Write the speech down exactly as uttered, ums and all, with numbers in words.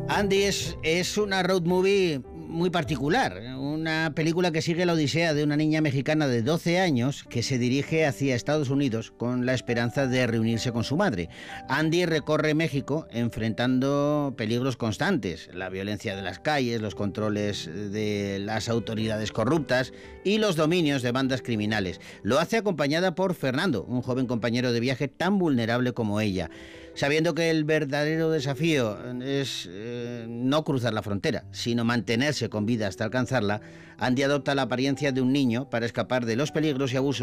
Andy es, es una road movie muy particular, una película que sigue la odisea de una niña mexicana de doce años que se dirige hacia Estados Unidos con la esperanza de reunirse con su madre. Andy recorre México enfrentando peligros constantes, la violencia de las calles, los controles de las autoridades corruptas y los dominios de bandas criminales. Lo hace acompañada por Fernando, un joven compañero de viaje tan vulnerable como ella. Sabiendo que el verdadero desafío es eh, no cruzar la frontera, sino mantenerse con vida hasta alcanzarla, Andy adopta la apariencia de un niño para escapar de los peligros y abusos